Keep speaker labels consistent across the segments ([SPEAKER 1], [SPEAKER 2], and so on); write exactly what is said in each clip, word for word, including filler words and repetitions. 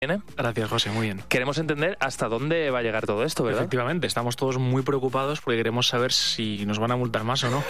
[SPEAKER 1] Gracias, José, muy bien.
[SPEAKER 2] Queremos entender hasta dónde va a llegar todo esto, ¿verdad?
[SPEAKER 1] Efectivamente, estamos todos muy preocupados porque queremos saber si nos van a multar más o no.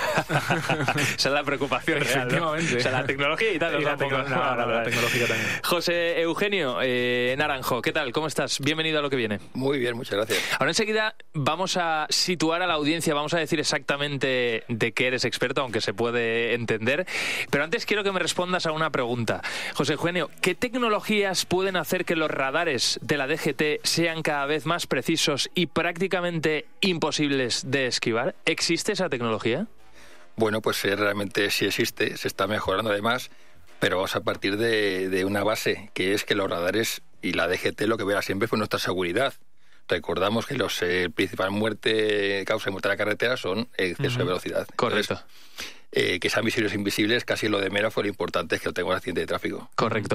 [SPEAKER 2] Esa es la preocupación real, ¿no?
[SPEAKER 1] Efectivamente.
[SPEAKER 2] O sea, la tecnología y tal.
[SPEAKER 1] Y la, tecno- no, no, la tecnológica también.
[SPEAKER 2] José Eugenio eh, Naranjo, ¿qué tal? ¿Cómo estás? Bienvenido a Lo que viene.
[SPEAKER 3] Muy bien, muchas gracias.
[SPEAKER 2] Ahora enseguida vamos a situar a la audiencia, vamos a decir exactamente de qué eres experto, aunque se puede entender. Pero antes quiero que me respondas a una pregunta. José Eugenio, ¿qué tecnologías pueden hacer que los radares de la D G T sean cada vez más precisos y prácticamente imposibles de esquivar? ¿Existe esa tecnología?
[SPEAKER 3] Bueno, pues eh, realmente sí existe, se está mejorando además, pero vamos a partir de, de una base, que es que los radares y la D G T lo que vea siempre fue nuestra seguridad. Recordamos que los eh, principal muerte, causa de muerte de la carretera son el exceso uh-huh. de velocidad.
[SPEAKER 2] Correcto.
[SPEAKER 3] Entonces, Eh, que sean visibles o invisibles, casi lo de menos, fue lo importante es que no tengo un accidente de tráfico.
[SPEAKER 2] Correcto.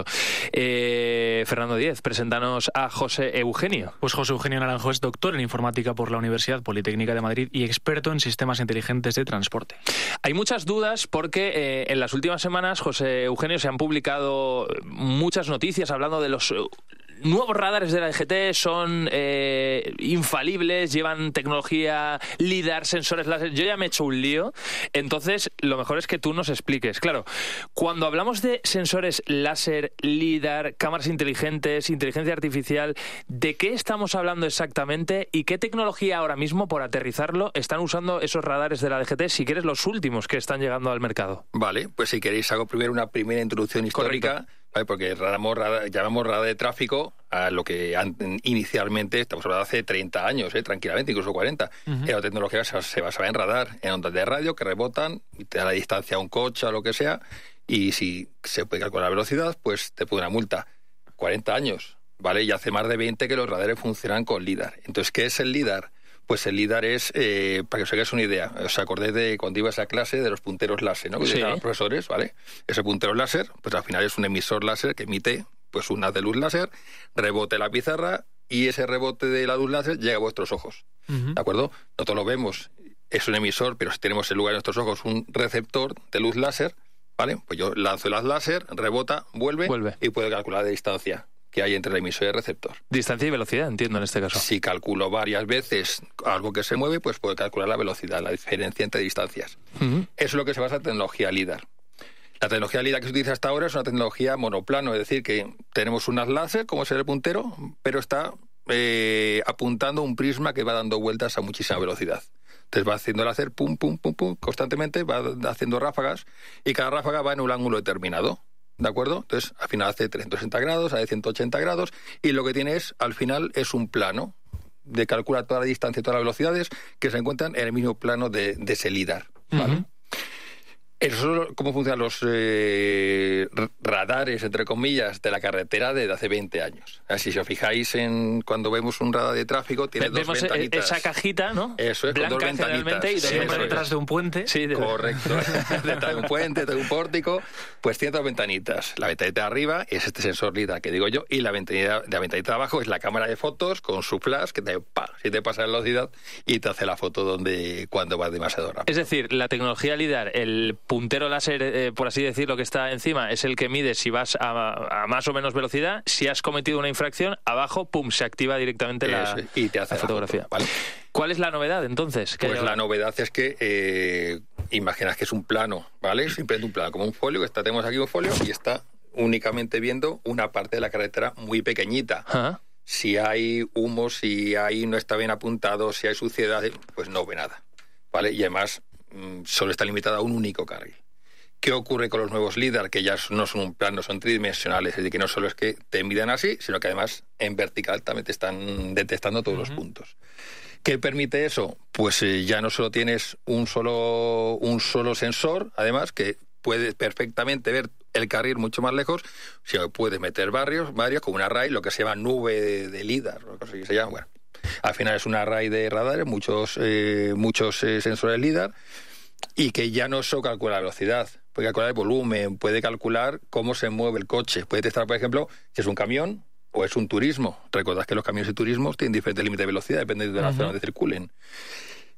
[SPEAKER 2] Eh, Fernando Díez, preséntanos a José Eugenio.
[SPEAKER 1] Pues José Eugenio Naranjo es doctor en informática por la Universidad Politécnica de Madrid y experto en sistemas inteligentes de transporte.
[SPEAKER 2] Hay muchas dudas porque eh, en las últimas semanas, José Eugenio, se han publicado muchas noticias hablando de los nuevos radares de la D G T, son eh, infalibles, llevan tecnología LIDAR, sensores láser. Yo ya me he hecho un lío, entonces lo mejor es que tú nos expliques. Claro, cuando hablamos de sensores láser, LIDAR, cámaras inteligentes, inteligencia artificial, ¿de qué estamos hablando exactamente y qué tecnología ahora mismo, por aterrizarlo, están usando esos radares de la D G T, si quieres los últimos que están llegando al mercado?
[SPEAKER 3] Vale, pues si queréis hago primero una primera introducción histórica. Correcto. ¿Vale? Porque llamamos radar, llamamos radar de tráfico a lo que inicialmente, estamos hablando de hace treinta años, ¿eh? tranquilamente, incluso cuarenta, uh-huh. era tecnología que se basaba en radar, en ondas de radio que rebotan y te da la distancia a un coche o lo que sea, y si se puede calcular la velocidad, pues te pone una multa. cuarenta años, ¿vale? Y hace más de veinte que los radares funcionan con LIDAR. Entonces, ¿qué es el LIDAR? Pues el LIDAR es, eh, para que os hagáis una idea, os acordéis de cuando ibas a clase de los punteros láser, ¿no? Que
[SPEAKER 2] sí.
[SPEAKER 3] los profesores, ¿vale? Ese puntero láser, pues al final es un emisor láser que emite pues un haz de luz láser, rebote la pizarra y ese rebote de la luz láser llega a vuestros ojos, uh-huh. ¿de acuerdo? Nosotros lo vemos, es un emisor, pero si tenemos en lugar de nuestros ojos un receptor de luz láser, ¿vale? Pues yo lanzo el haz láser, rebota, vuelve, vuelve. y puedo calcular la distancia que hay entre el emisor y el receptor.
[SPEAKER 2] Distancia y velocidad, entiendo en este caso.
[SPEAKER 3] Si calculo varias veces algo que se mueve, pues puedo calcular la velocidad, la diferencia entre distancias. Uh-huh. Eso es lo que se basa en tecnología LIDAR. La tecnología LIDAR que se utiliza hasta ahora es una tecnología monoplano, es decir, que tenemos un haz láser, como es el puntero, pero está eh, apuntando un prisma que va dando vueltas a muchísima velocidad. Entonces va haciendo el láser pum, pum, pum, pum, constantemente, va haciendo ráfagas, y cada ráfaga va en un ángulo determinado. ¿De acuerdo? Entonces, al final hace trescientos sesenta grados, hace ciento ochenta grados, y lo que tiene es, al final, es un plano de calcular toda la distancia y todas las velocidades que se encuentran en el mismo plano de, de ese LIDAR, ¿vale? Uh-huh. Eso es cómo funcionan los eh, radares, entre comillas, de la carretera desde hace veinte años. Así, si os fijáis en cuando vemos un radar de tráfico, tiene Ve- dos ventanitas.
[SPEAKER 2] Esa cajita, ¿no?
[SPEAKER 3] Eso es,
[SPEAKER 2] blanca,
[SPEAKER 3] con dos ventanitas.
[SPEAKER 2] Y dos
[SPEAKER 1] sí,
[SPEAKER 2] ventanitas.
[SPEAKER 1] Detrás de un puente.
[SPEAKER 2] Sí, de...
[SPEAKER 3] Correcto. Detrás de un puente, de un pórtico, pues tiene dos ventanitas. La ventanita de arriba es este sensor LIDAR que digo yo, y la ventanita, la ventanita de abajo es la cámara de fotos con su flash que te, pa, si te pasa la velocidad y te hace la foto donde cuando vas demasiado rápido.
[SPEAKER 2] Es decir, la tecnología LIDAR, el puntero láser, eh, por así decirlo, que está encima, es el que mide si vas a, a más o menos velocidad. Si has cometido una infracción, abajo, pum, se activa directamente la,
[SPEAKER 3] Eso, y te hace
[SPEAKER 2] la fotografía.
[SPEAKER 3] Foto, ¿vale?
[SPEAKER 2] ¿Cuál es la novedad, entonces?
[SPEAKER 3] Pues la novedad es que, eh, imaginas que es un plano, ¿vale? Simplemente un plano, como un folio, que está, tenemos aquí un folio y está únicamente viendo una parte de la carretera muy pequeñita. ¿Ah? Si hay humo, si ahí no está bien apuntado, si hay suciedad, pues no ve nada, ¿vale? Y además mmm, solo está limitada a un único carril. ¿Qué ocurre con los nuevos LIDAR? Que ya no son un plano, son tridimensionales, es decir, que no solo es que te midan así, sino que además en vertical también te están detectando todos uh-huh. los puntos. ¿Qué permite eso? Pues eh, ya no solo tienes un solo, un solo sensor, además, que puedes perfectamente ver el carril mucho más lejos, sino que puedes meter varios, varios como un array, lo que se llama nube de, de LIDAR, lo que se llama, bueno. Al final es un array de radares, muchos, eh, muchos eh, sensores LIDAR, y que ya no solo calcula la velocidad, puede calcular el volumen, puede calcular cómo se mueve el coche, puede testar, por ejemplo, si es un camión o es un turismo. Recordad que los camiones y turismos tienen diferentes límites de velocidad, depende de la uh-huh. zona donde circulen.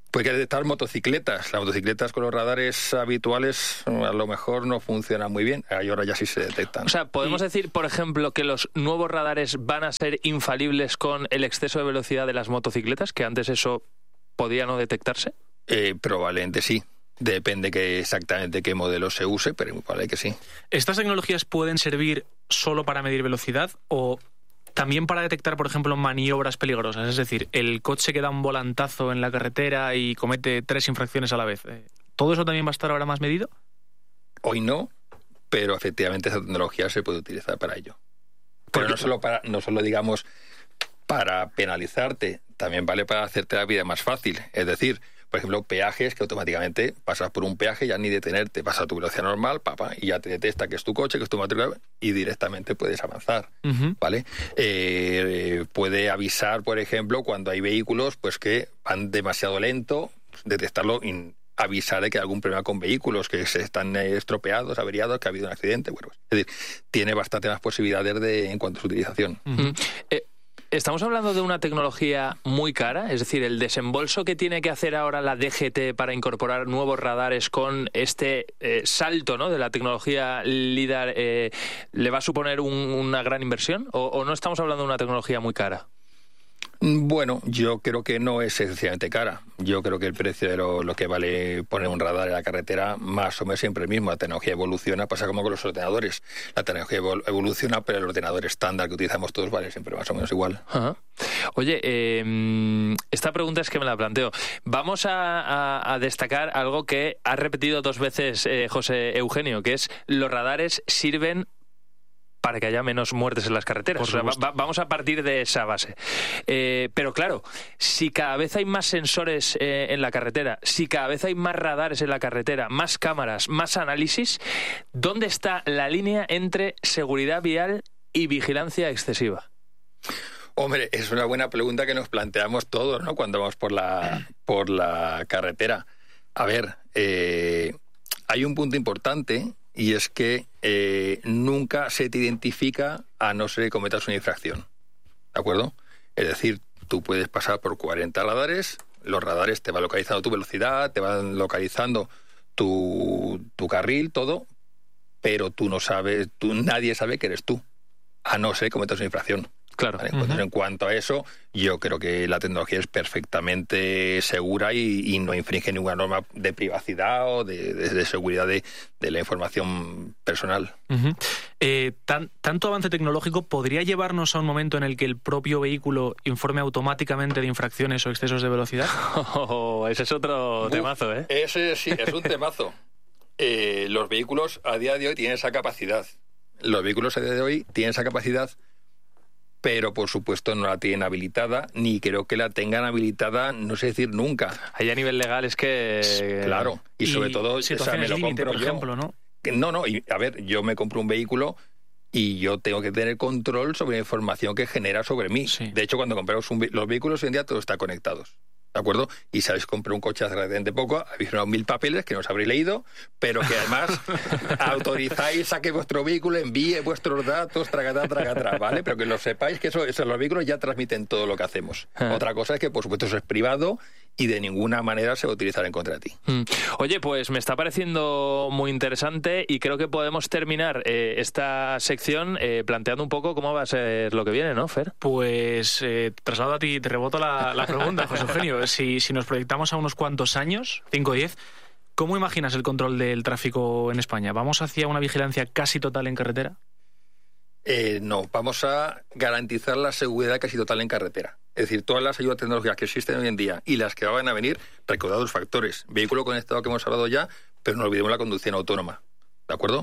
[SPEAKER 3] Pues hay que detectar motocicletas. Las motocicletas con los radares habituales a lo mejor no funcionan muy bien. Ahora ya sí se detectan.
[SPEAKER 2] O sea, ¿podemos
[SPEAKER 3] y...
[SPEAKER 2] decir, por ejemplo, que los nuevos radares van a ser infalibles con el exceso de velocidad de las motocicletas? ¿Que antes eso podía no detectarse?
[SPEAKER 3] Eh, probablemente sí. Depende que exactamente qué modelo se use, pero muy probable que sí.
[SPEAKER 1] ¿Estas tecnologías pueden servir solo para medir velocidad o también para detectar, por ejemplo, maniobras peligrosas? Es decir, el coche que da un volantazo en la carretera y comete tres infracciones a la vez. ¿Todo eso también va a estar ahora más medido?
[SPEAKER 3] Hoy no, pero efectivamente esa tecnología se puede utilizar para ello. Pero no solo, para, no solo digamos, para penalizarte, también vale para hacerte la vida más fácil. Es decir, por ejemplo, peajes que automáticamente pasas por un peaje ya ni detenerte, vas a tu velocidad normal, papá, y ya te detecta que es tu coche, que es tu matrícula, y directamente puedes avanzar, uh-huh. ¿vale? Eh, puede avisar, por ejemplo, cuando hay vehículos pues que van demasiado lento, detectarlo y avisar de que hay algún problema con vehículos, que se están estropeados, averiados, que ha habido un accidente, bueno, es decir, tiene bastante más posibilidades de, en cuanto a su utilización.
[SPEAKER 2] Uh-huh. Eh... ¿Estamos hablando de una tecnología muy cara? Es decir, el desembolso que tiene que hacer ahora la D G T para incorporar nuevos radares con este eh, salto, ¿no?, de la tecnología LiDAR, eh, ¿le va a suponer un, una gran inversión? ¿O, ¿O no estamos hablando de una tecnología muy cara?
[SPEAKER 3] Bueno, yo creo que no es excesivamente cara. Yo creo que el precio de lo, lo que vale poner un radar en la carretera más o menos siempre el mismo. La tecnología evoluciona, pasa como con los ordenadores. La tecnología evoluciona, pero el ordenador estándar que utilizamos todos vale siempre más o menos igual.
[SPEAKER 2] Ajá. Oye, eh, esta pregunta es que me la planteo. Vamos a, a, a destacar algo que ha repetido dos veces eh, José Eugenio, que es los radares sirven para que haya menos muertes en las carreteras. O sea, va, va, vamos a partir de esa base. Eh, pero claro, si cada vez hay más sensores eh, en la carretera, si cada vez hay más radares en la carretera, más cámaras, más análisis, ¿dónde está la línea entre seguridad vial y vigilancia excesiva?
[SPEAKER 3] Hombre, es una buena pregunta que nos planteamos todos, ¿no?, cuando vamos por la, por la carretera. A ver, eh, hay un punto importante, y es que eh, nunca se te identifica a no ser que cometas una infracción. ¿De acuerdo? Es decir, tú puedes pasar por cuarenta radares, los radares te van localizando tu velocidad, te van localizando tu, tu carril, todo, pero tú no sabes, tú, nadie sabe que eres tú, a no ser que cometas una infracción.
[SPEAKER 2] Claro.
[SPEAKER 3] ¿Vale? Entonces, uh-huh. en cuanto a eso, yo creo que la tecnología es perfectamente segura y, y no infringe ninguna norma de privacidad o de, de, de seguridad de, de la información personal.
[SPEAKER 1] Uh-huh. Eh, tan, ¿Tanto avance tecnológico podría llevarnos a un momento en el que el propio vehículo informe automáticamente de infracciones o excesos de velocidad?
[SPEAKER 2] Oh, ese es otro uh, temazo, ¿eh?
[SPEAKER 3] Ese sí, es un temazo. eh, los vehículos a día de hoy tienen esa capacidad. Los vehículos a día de hoy tienen esa capacidad, pero por supuesto no la tienen habilitada, ni creo que la tengan habilitada, no sé decir nunca.
[SPEAKER 2] Ahí a nivel legal es que...
[SPEAKER 3] Claro, y, y sobre todo, o sea, me lo compro
[SPEAKER 1] por
[SPEAKER 3] yo.
[SPEAKER 1] Ejemplo, ¿no?
[SPEAKER 3] No, no, y a ver, yo me compro un vehículo y yo tengo que tener control sobre la información que genera sobre mí. Sí. De hecho, cuando compramos un, los vehículos hoy en día todos están conectados. ¿De acuerdo? Y sabéis, compré un coche hace relativamente poco, habéis firmado mil papeles que no os habréis leído, pero que además autorizáis a que vuestro vehículo envíe vuestros datos, tragata, tragata, ¿vale? Pero que lo sepáis que eso, eso, los vehículos ya transmiten todo lo que hacemos. Ah. Otra cosa es que, por supuesto, eso es privado y de ninguna manera se va a utilizar en contra de ti.
[SPEAKER 2] Mm. Oye, pues me está pareciendo muy interesante y creo que podemos terminar eh, esta sección eh, planteando un poco cómo va a ser lo que viene, ¿no, Fer?
[SPEAKER 1] Pues eh, traslado a ti, te reboto la, la pregunta, José Eugenio. Si, si nos proyectamos a unos cuantos años, cinco o diez, ¿cómo imaginas el control del tráfico en España? ¿Vamos hacia una vigilancia casi total en carretera?
[SPEAKER 3] Eh, no, vamos a garantizar la seguridad casi total en carretera. Es decir, todas las ayudas tecnológicas que existen hoy en día y las que van a venir, recordad los factores. Vehículo conectado que hemos hablado ya, pero no olvidemos la conducción autónoma. ¿De acuerdo?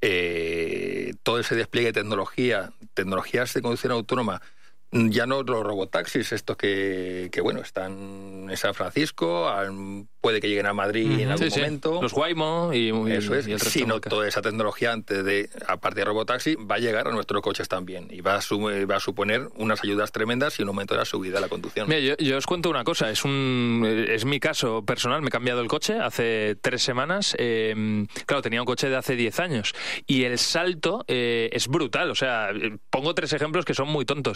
[SPEAKER 3] Eh, todo ese despliegue de tecnología, tecnologías de conducción autónoma, ya no los robotaxis, estos que, que bueno, están en San Francisco, puede que lleguen a Madrid mm, en algún
[SPEAKER 2] sí,
[SPEAKER 3] momento.
[SPEAKER 2] Sí. Los Waymo y, y
[SPEAKER 3] eso es,
[SPEAKER 2] y el resto
[SPEAKER 3] sino toda esa tecnología antes de, aparte de robotaxi, va a llegar a nuestros coches también y va a, su, va a suponer unas ayudas tremendas y un aumento de la subida de la conducción.
[SPEAKER 2] Mira, yo, yo os cuento una cosa, es un es mi caso personal, me he cambiado el coche hace tres semanas, eh, claro, tenía un coche de hace diez años y el salto eh, es brutal, o sea, pongo tres ejemplos que son muy tontos,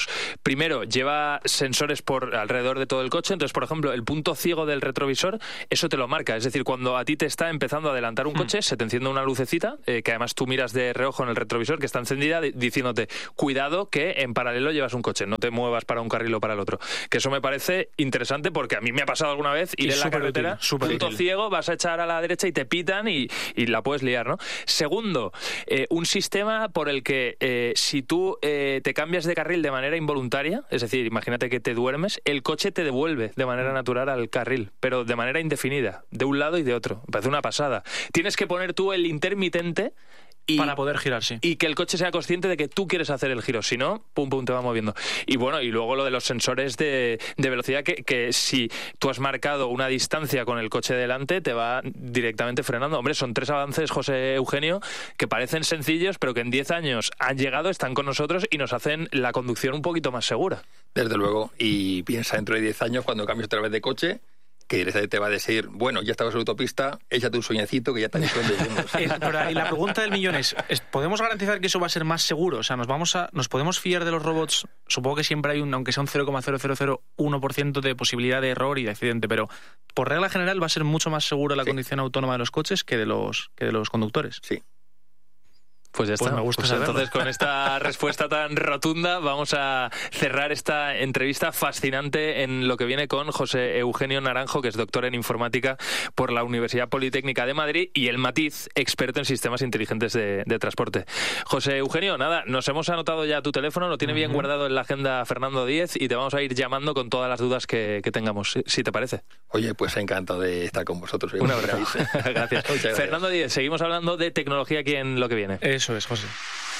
[SPEAKER 2] primero, lleva sensores por alrededor de todo el coche. Entonces, por ejemplo, el punto ciego del retrovisor, eso te lo marca. Es decir, cuando a ti te está empezando a adelantar un coche, hmm. se te enciende una lucecita, eh, que además tú miras de reojo en el retrovisor, que está encendida, diciéndote, cuidado que en paralelo llevas un coche, no te muevas para un carril o para el otro. Que eso me parece interesante porque a mí me ha pasado alguna vez ir y en la carretera, útil, punto útil. ciego, vas a echar a la derecha y te pitan y, y la puedes liar, ¿no? Segundo, eh, un sistema por el que eh, si tú eh, te cambias de carril de manera involuntaria, es decir, imagínate que te duermes, el coche te devuelve de manera natural al carril, pero de manera indefinida, de un lado y de otro. Me parece una pasada. Tienes que poner tú el intermitente Y,
[SPEAKER 1] para poder girar, sí.
[SPEAKER 2] Y que el coche sea consciente de que tú quieres hacer el giro, si no, pum, pum, te va moviendo. Y bueno, y luego lo de los sensores de, de velocidad, que, que si tú has marcado una distancia con el coche delante, te va directamente frenando. Hombre, son tres avances, José Eugenio, que parecen sencillos, pero que en diez años han llegado, están con nosotros y nos hacen la conducción un poquito más segura.
[SPEAKER 3] Desde luego, y piensa dentro de diez años, cuando cambies otra vez de coche, que directamente te va a decir, bueno, ya estabas en la autopista, échate un sueñecito que ya te han dicho dónde vivimos.
[SPEAKER 1] Y la pregunta del millón es, ¿podemos garantizar que eso va a ser más seguro? O sea, ¿nos vamos a, nos podemos fiar de los robots? Supongo que siempre hay un, aunque sea un cero coma cero cero cero uno por ciento de posibilidad de error y de accidente, pero por regla general va a ser mucho más segura la sí. conducción autónoma de los coches que de los, que de los conductores.
[SPEAKER 3] Sí.
[SPEAKER 2] Pues ya está.
[SPEAKER 1] Pues me gusta
[SPEAKER 2] pues entonces, con esta respuesta tan rotunda, vamos a cerrar esta entrevista fascinante en lo que viene con José Eugenio Naranjo, que es doctor en informática por la Universidad Politécnica de Madrid, y El Matiz, experto en sistemas inteligentes de, de transporte. José Eugenio, nada, nos hemos anotado ya tu teléfono, lo tiene uh-huh. bien guardado en la agenda Fernando Díez, y te vamos a ir llamando con todas las dudas que, que tengamos, si, si te parece.
[SPEAKER 3] Oye, pues encantado de estar con vosotros.
[SPEAKER 2] Un abrazo. Gracias. gracias. Fernando Díez, seguimos hablando de tecnología aquí en Lo que viene.
[SPEAKER 1] Eso es, José.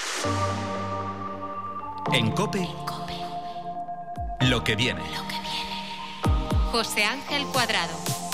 [SPEAKER 4] En COPE, Lo que viene.
[SPEAKER 5] Lo que viene. José Ángel Cuadrado.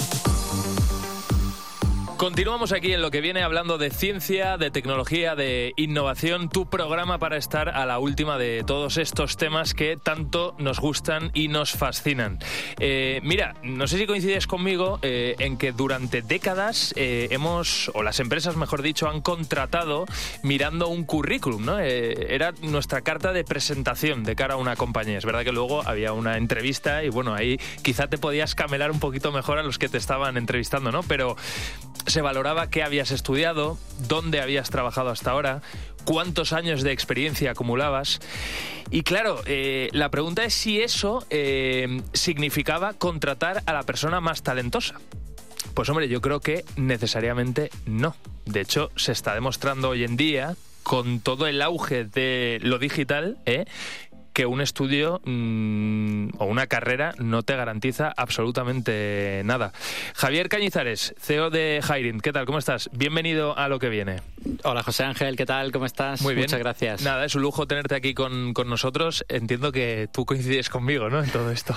[SPEAKER 2] Continuamos aquí en Lo que viene hablando de ciencia, de tecnología, de innovación, tu programa para estar a la última de todos estos temas que tanto nos gustan y nos fascinan. Eh, mira, no sé si coincides conmigo eh, en que durante décadas eh, hemos, o las empresas mejor dicho, han contratado mirando un currículum, ¿no? Eh, era nuestra carta de presentación de cara a una compañía. Es verdad que luego había una entrevista y bueno, ahí quizá te podías camelar un poquito mejor a los que te estaban entrevistando, ¿no? Pero se valoraba qué habías estudiado, dónde habías trabajado hasta ahora, cuántos años de experiencia acumulabas. Y claro, eh, la pregunta es si eso eh, significaba contratar a la persona más talentosa. Pues hombre, yo creo que necesariamente no. De hecho, se está demostrando hoy en día, con todo el auge de lo digital, ¿eh? que un estudio mmm, o una carrera no te garantiza absolutamente nada. Javier Cañizares, C E O de Hiring, ¿qué tal? ¿Cómo estás? Bienvenido a Lo que viene.
[SPEAKER 6] Hola José Ángel, ¿qué tal? ¿Cómo estás?
[SPEAKER 2] Muy bien.
[SPEAKER 6] Muchas gracias.
[SPEAKER 2] Nada, es un lujo tenerte aquí con, con nosotros. Entiendo que tú coincides conmigo, ¿no? En todo esto.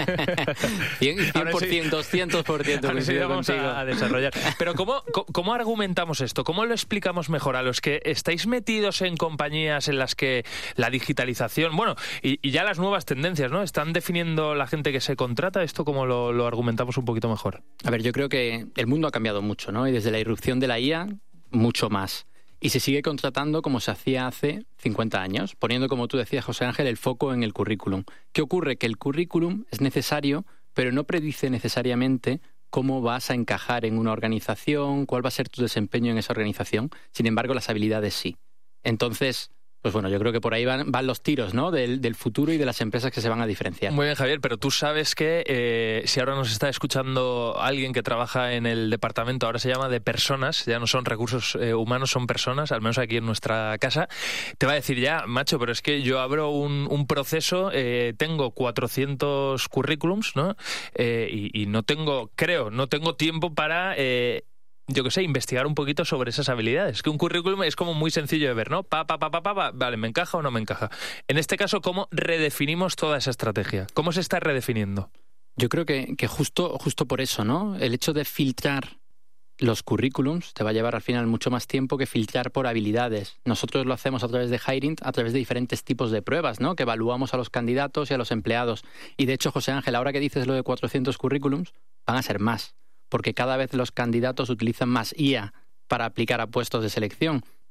[SPEAKER 6] cien por ciento, doscientos por ciento coincido
[SPEAKER 2] vamos
[SPEAKER 6] contigo.
[SPEAKER 2] A, a desarrollar. Pero ¿cómo, ¿cómo argumentamos esto? ¿Cómo lo explicamos mejor a los que estáis metidos en compañías en las que la digitalización, bueno, y, y ya las nuevas tendencias, ¿no? Están definiendo la gente que se contrata? ¿Esto cómo lo, lo argumentamos un poquito mejor?
[SPEAKER 6] A ver, yo creo que el mundo ha cambiado mucho, ¿no? Y desde la irrupción de la I A, mucho más. Y se sigue contratando como se hacía hace cincuenta años, poniendo, como tú decías, José Ángel, el foco en el currículum. ¿Qué ocurre? Que el currículum es necesario, pero no predice necesariamente cómo vas a encajar en una organización, cuál va a ser tu desempeño en esa organización. Sin embargo, las habilidades sí. Entonces, pues bueno, yo creo que por ahí van, van los tiros, ¿no? Del, del futuro y de las empresas que se van a diferenciar.
[SPEAKER 2] Muy bien, Javier, pero tú sabes que eh, si ahora nos está escuchando alguien que trabaja en el departamento, ahora se llama de personas, ya no son recursos eh, humanos, son personas, al menos aquí en nuestra casa, te va a decir ya, macho, pero es que yo abro un, un proceso, eh, tengo cuatrocientos currículums, ¿no? Eh, y, y no tengo, creo, no tengo tiempo para... Eh, yo qué sé, investigar un poquito sobre esas habilidades. Que un currículum es como muy sencillo de ver, ¿no? Pa, pa, pa, pa, pa, pa, vale, ¿me encaja o no me encaja? En este caso, ¿cómo redefinimos toda esa estrategia? ¿Cómo se está redefiniendo?
[SPEAKER 6] Yo creo que, que justo, justo por eso, ¿no? El hecho de filtrar los currículums te va a llevar al final mucho más tiempo que filtrar por habilidades. Nosotros lo hacemos a través de Hiring, a través de diferentes tipos de pruebas, ¿no? Que evaluamos a los candidatos y a los empleados. Y de hecho, José Ángel, ahora que dices lo de cuatrocientos currículums, van a ser más. Porque cada vez los candidatos utilizan más I A para aplicar a puestos de selección.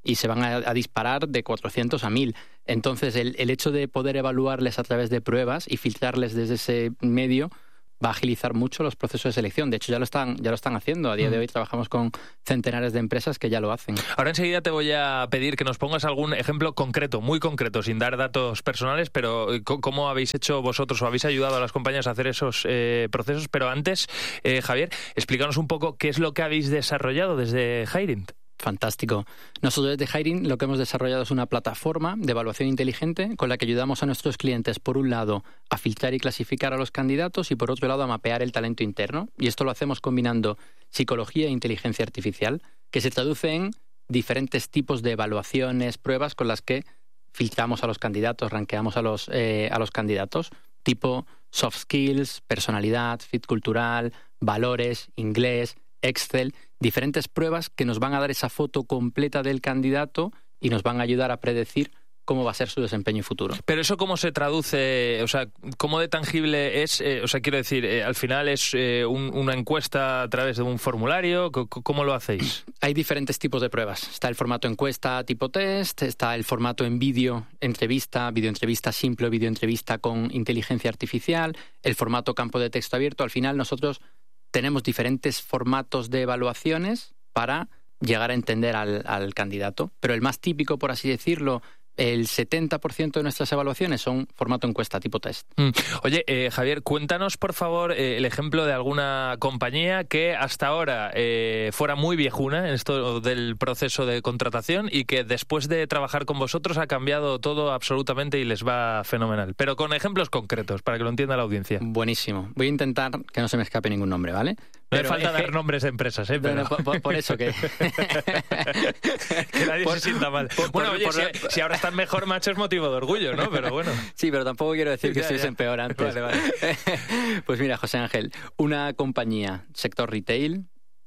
[SPEAKER 6] y se van a, a disparar de cuatrocientos a mil. Entonces, el, el hecho de poder evaluarles a través de pruebas y filtrarles desde ese medio va a agilizar mucho los procesos de selección. De hecho, ya lo están, ya lo están haciendo. A día de hoy trabajamos con centenares de empresas que ya lo hacen.
[SPEAKER 2] Ahora enseguida te voy a pedir que nos pongas algún ejemplo concreto, muy concreto, sin dar datos personales, pero cómo habéis hecho vosotros o habéis ayudado a las compañías a hacer esos eh, procesos. Pero antes, eh, Javier, explícanos un poco qué es lo que habéis desarrollado desde Hirint.
[SPEAKER 6] Fantástico. Nosotros desde Hirint lo que hemos desarrollado es una plataforma de evaluación inteligente con la que ayudamos a nuestros clientes, por un lado, a filtrar y clasificar a los candidatos y, por otro lado, a mapear el talento interno. Y esto lo hacemos combinando psicología e inteligencia artificial, que se traduce en diferentes tipos de evaluaciones, pruebas con las que filtramos a los candidatos, rankeamos a los, eh, a los candidatos, tipo soft skills, personalidad, fit cultural, valores, inglés, Excel, diferentes pruebas que nos van a dar esa foto completa del candidato y nos van a ayudar a predecir cómo va a ser su desempeño futuro.
[SPEAKER 2] Pero eso cómo se traduce, o sea, cómo de tangible es, eh, o sea, quiero decir, eh, al final es eh, un, una encuesta a través de un formulario, ¿cómo lo hacéis?
[SPEAKER 6] Hay diferentes tipos de pruebas. Está el formato encuesta tipo test, está el formato en vídeo entrevista, videoentrevista simple, videoentrevista con inteligencia artificial, el formato campo de texto abierto. Al final nosotros tenemos diferentes formatos de evaluaciones para llegar a entender al, al candidato. Pero el más típico, por así decirlo, el setenta por ciento de nuestras evaluaciones son formato encuesta tipo test.
[SPEAKER 2] Mm. Oye, eh, Javier, cuéntanos, por favor, eh, el ejemplo de alguna compañía que hasta ahora eh, fuera muy viejuna en esto del proceso de contratación y que después de trabajar con vosotros ha cambiado todo absolutamente y les va fenomenal. Pero con ejemplos concretos, para que lo entienda la audiencia.
[SPEAKER 6] Buenísimo. Voy a intentar que no se me escape ningún nombre, ¿vale?
[SPEAKER 2] No hace falta dar nombres de empresas, ¿eh? Pero...
[SPEAKER 6] No, no, por, por eso que...
[SPEAKER 2] que nadie por, se sienta mal. Por, bueno, por, oye, por... Si, si ahora están mejor, macho, es motivo de orgullo, ¿no? Pero bueno.
[SPEAKER 6] Sí, pero tampoco quiero decir que ya, estuviesen peor antes.
[SPEAKER 2] Vale, vale.
[SPEAKER 6] Pues mira, José Ángel, una compañía, sector retail,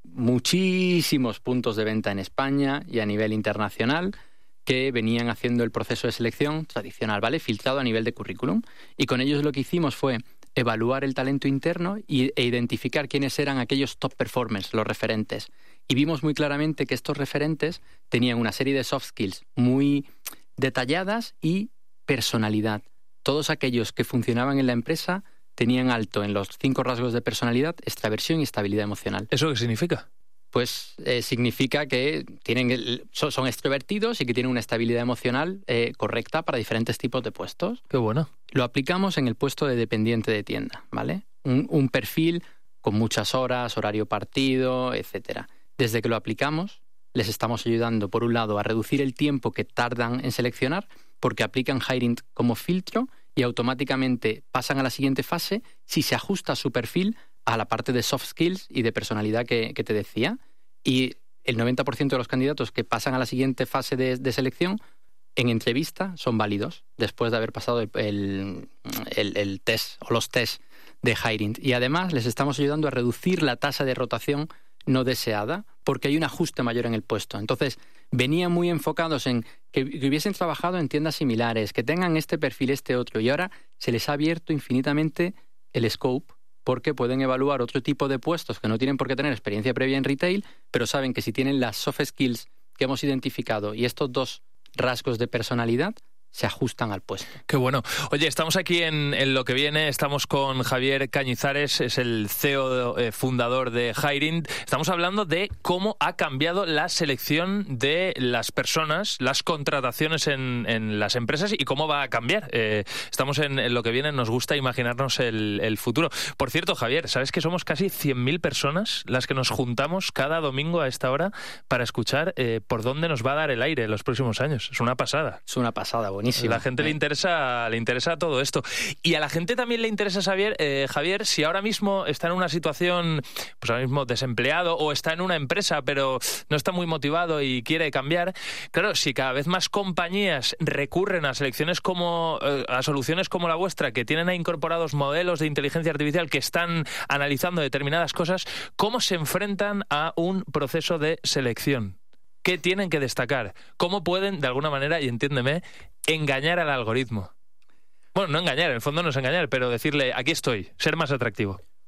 [SPEAKER 6] muchísimos puntos de venta en España y a nivel internacional, que venían haciendo el proceso de selección tradicional, ¿vale? Filtrado a nivel de currículum. Y con ellos lo que hicimos fue evaluar el talento interno y, e identificar quiénes eran aquellos top performers, los referentes. Y vimos muy claramente que estos referentes tenían una serie de soft skills muy detalladas y personalidad. Todos aquellos que funcionaban en la empresa tenían alto en los cinco rasgos de personalidad, extraversión y estabilidad emocional.
[SPEAKER 2] ¿Eso qué significa?
[SPEAKER 6] Pues eh, significa que tienen son, son extrovertidos y que tienen una estabilidad emocional eh, correcta para diferentes tipos de puestos.
[SPEAKER 2] Qué bueno.
[SPEAKER 6] Lo aplicamos en el puesto de dependiente de tienda, ¿vale? Un, un perfil con muchas horas, horario partido, etcétera. Desde que lo aplicamos, les estamos ayudando, por un lado, a reducir el tiempo que tardan en seleccionar, porque aplican Hirint como filtro y automáticamente pasan a la siguiente fase si se ajusta su perfil a la parte de soft skills y de personalidad que, que te decía. Y el noventa por ciento de los candidatos que pasan a la siguiente fase de, de selección en entrevista son válidos después de haber pasado el, el, el, el test o los test de Hirint. Y además les estamos ayudando a reducir la tasa de rotación no deseada porque hay un ajuste mayor en el puesto. Entonces, venían muy enfocados en que, que hubiesen trabajado en tiendas similares, que tengan este perfil, este otro, y ahora se les ha abierto infinitamente el scope porque pueden evaluar otro tipo de puestos que no tienen por qué tener experiencia previa en retail, pero saben que si tienen las soft skills que hemos identificado y estos dos rasgos de personalidad, se ajustan al puesto.
[SPEAKER 2] Qué bueno. Oye, estamos aquí en, en Lo que Viene, estamos con Javier Cañizares, es el C E O eh, fundador de Hirint. Estamos hablando de cómo ha cambiado la selección de las personas, las contrataciones en, en las empresas y cómo va a cambiar. Eh, estamos en, en Lo que Viene, nos gusta imaginarnos el, el futuro. Por cierto, Javier, ¿sabes que somos casi cien mil personas las que nos juntamos cada domingo a esta hora para escuchar eh, por dónde nos va a dar el aire en los próximos años? Es una pasada.
[SPEAKER 6] Es una pasada, buenísimo.
[SPEAKER 2] A la gente le interesa, le interesa todo esto. Y a la gente también le interesa saber, eh, Javier, si ahora mismo está en una situación, pues ahora mismo desempleado, o está en una empresa pero no está muy motivado y quiere cambiar. Claro, si cada vez más compañías recurren a selecciones como, eh, a soluciones como la vuestra, que tienen incorporados modelos de inteligencia artificial que están analizando determinadas cosas, ¿cómo se enfrentan a un proceso de selección? ¿Qué tienen que destacar? ¿Cómo pueden, de alguna manera, y entiéndeme, engañar al algoritmo? Bueno, no engañar, en el fondo no es engañar, pero decirle, aquí estoy, ser más atractivo.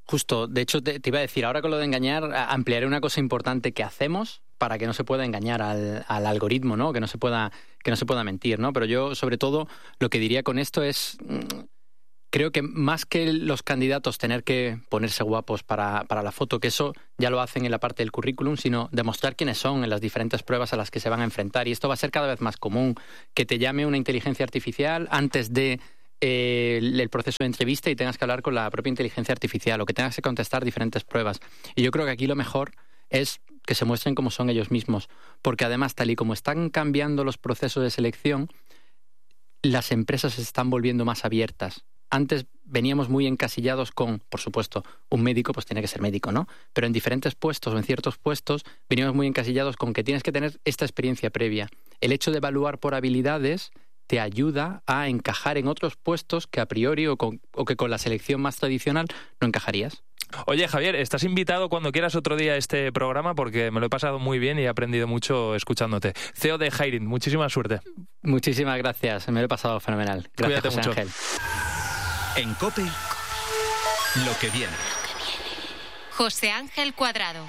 [SPEAKER 6] Justo, de hecho te, te iba a decir, ahora con lo de engañar, ampliaré una cosa importante que hacemos para que no se pueda engañar al, al algoritmo, ¿no? Que no se pueda, que no se pueda mentir, ¿no? Pero yo, sobre todo, lo que diría con esto es, creo que más que los candidatos tener que ponerse guapos para, para la foto, que eso ya lo hacen en la parte del currículum, sino demostrar quiénes son en las diferentes pruebas a las que se van a enfrentar. Y esto va a ser cada vez más común, que te llame una inteligencia artificial antes de Eh, el proceso de entrevista y tengas que hablar con la propia inteligencia artificial o que tengas que contestar diferentes pruebas. Y yo creo que aquí lo mejor es que se muestren como son ellos mismos, porque además, tal y como están cambiando los procesos de selección, las empresas se están volviendo más abiertas. Antes veníamos muy encasillados con, por supuesto, un médico pues tiene que ser médico, ¿no? Pero en diferentes puestos o en ciertos puestos veníamos muy encasillados con que tienes que tener esta experiencia previa. El hecho de evaluar por habilidades te ayuda a encajar en otros puestos que a priori o, con, o que con la selección más tradicional no encajarías.
[SPEAKER 2] Oye, Javier, estás invitado cuando quieras otro día a este programa porque me lo he pasado muy bien y he aprendido mucho escuchándote. C E O de Hiring, muchísima suerte.
[SPEAKER 6] Muchísimas gracias, me lo he pasado fenomenal. Gracias,
[SPEAKER 2] Cuídate
[SPEAKER 6] José
[SPEAKER 2] mucho.
[SPEAKER 6] Ángel.
[SPEAKER 4] En COPE, lo que viene.
[SPEAKER 5] José Ángel Cuadrado.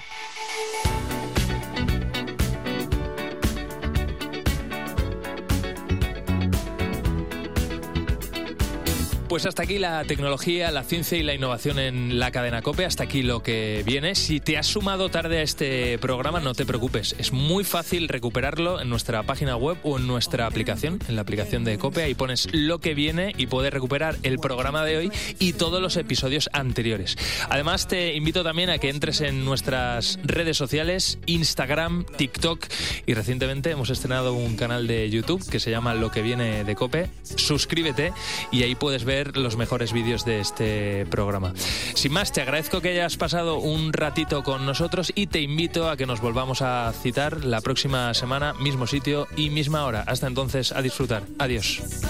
[SPEAKER 2] Pues hasta aquí la tecnología, la ciencia y la innovación en la cadena COPE. Hasta aquí lo que viene. Si te has sumado tarde a este programa, no te preocupes. Es muy fácil recuperarlo en nuestra página web o en nuestra aplicación, en la aplicación de COPE. Ahí pones lo que viene y puedes recuperar el programa de hoy y todos los episodios anteriores. Además, te invito también a que entres en nuestras redes sociales, Instagram, TikTok, y recientemente hemos estrenado un canal de YouTube que se llama Lo que viene de COPE. Suscríbete y ahí puedes ver los mejores vídeos de este programa. Sin más, te agradezco que hayas pasado un ratito con nosotros y te invito a que nos volvamos a citar la próxima semana, mismo sitio y misma hora. Hasta entonces, a disfrutar. Adiós.